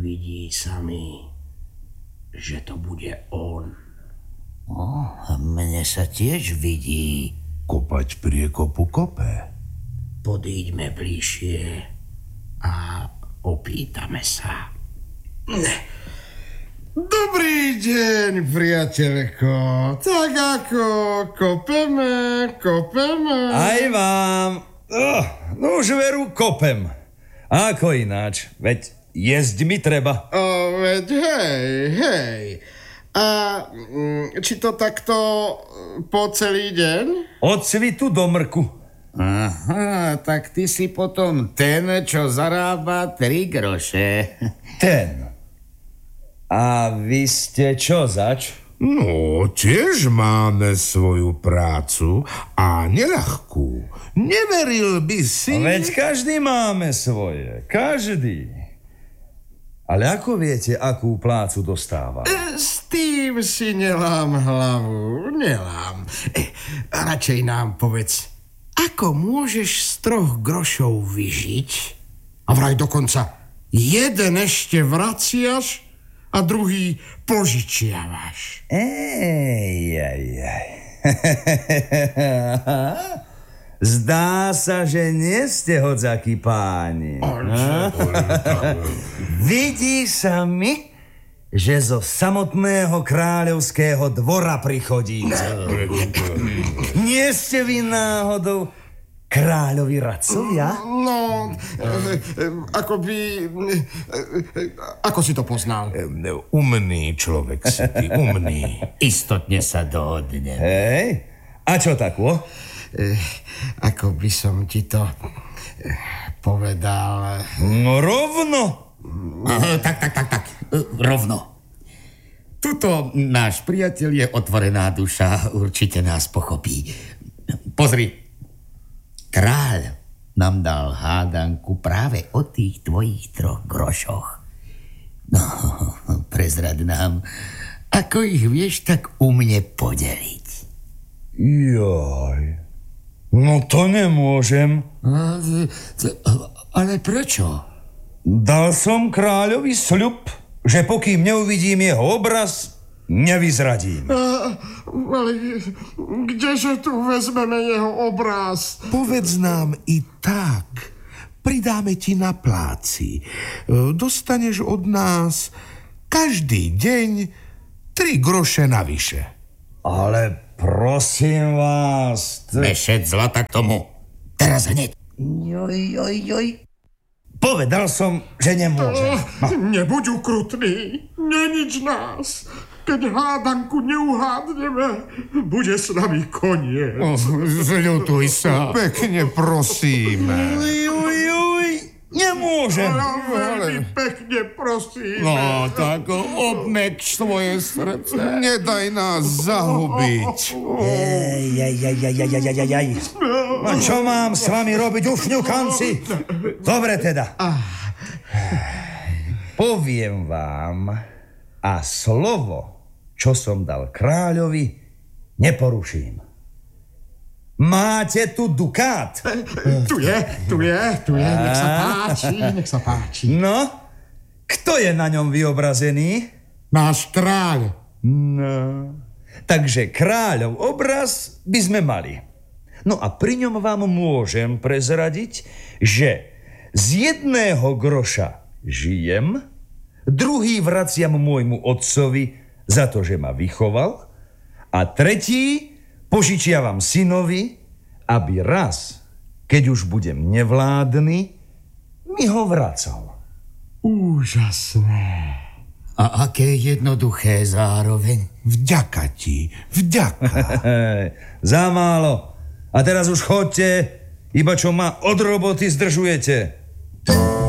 vidí sami, že to bude on. Mne sa tiež vidí. Kopať priekopu kope. Podíďme bližšie a opýtame sa. Dobrý deň, priateľko. Tak ako kopeme. Aj vám. No už veru kopem. A ako ináč? Veď jesť mi treba. Veď hej. A či to takto po celý deň? Od svitu do mrku. Aha, tak ty si potom ten, čo zarába 3 groše. Ten. A vy ste čo zač? No, tiež máme svoju prácu a neľahkú. Neveril by si... Veď každý máme svoje. Každý. Ale ako viete, akú plácu dostáva? S tým si nelám hlavu. Radšej nám povedz, ako môžeš z 3 grošov vyžiť? A vraj dokonca jeden ešte vraciaš a druhý požičiavaš. Zdá sa, že nie ste hodzakí páni. Vidí sa mi, že zo samotného kráľovského dvora prichodíte. Nie ste vy náhodou kráľovi radcovia? No, ako si to poznal? Umný človek si ty, umný. Istotne sa dohodneme. Hej, a čo takvo? Ako by som ti to povedal... No rovno. Tak. Rovno. Tuto náš priateľ je otvorená duša, určite nás pochopí. Pozri, kráľ nám dal hádanku práve o tých tvojich 3 grošoch. No, prezrad nám, ako ich vieš tak umne podeliť. Joj, no to nemôžem. Ale prečo? Dal som kráľovi sľub, že pokým neuvidím jeho obraz, nevyzradím. Ale kdeže tu vezmeme jeho obraz? Povedz nám i tak. Pridáme ti na pláci. Dostaneš od nás každý deň 3 groše navyše. Ale prosím vás... Mešec zlata k tomu. Teraz hneď. Joj. Povedal som, že nemôžem. Nebuď ukrutný, nenič nás. Keď hádanku neuhádneme, bude s nami koniec. Zľutuj sa. Pekne prosíme. Nemôžem. Veľmi pekne prosím. No, tak obmekč svoje srdce. Nedaj nás zahubiť. No čo mám s vami robiť, ufňukanci? Dobre teda. Poviem vám a slovo, čo som dal kráľovi, neporuším. Máte tu dukát? Tu je. Nech sa páči. No, kto je na ňom vyobrazený? Náš kráľ. No, takže kráľov obraz by sme mali. No a pri ňom vám môžem prezradiť, že z 1 groša žijem, druhý vraciam môjmu otcovi za to, že ma vychoval, a tretí požičiavam synovi, aby raz, keď už budem nevládny, mi ho vracal. Úžasné. A aké jednoduché zároveň. Vďaka ti. Za málo. A teraz už chodte, iba čo ma od roboty zdržujete.